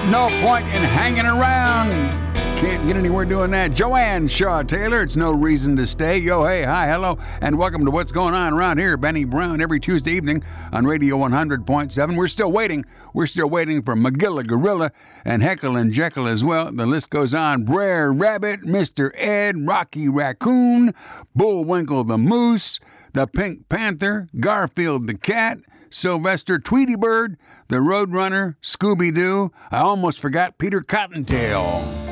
No point in hanging around. Can't get anywhere doing that. Joanne Shaw Taylor, it's no reason to stay. Yo, hey, hi, hello, and welcome to What's Going On Around Here. Benny Brown every Tuesday evening on Radio 100.7. We're still waiting. We're still waiting for Magilla Gorilla and Heckle and Jekyll as well. The list goes on. Brer Rabbit, Mr. Ed, Rocky Raccoon, Bullwinkle the Moose, the Pink Panther, Garfield the Cat, Sylvester Tweety Bird, the Roadrunner, Scooby-Doo. I almost forgot Peter Cottontail.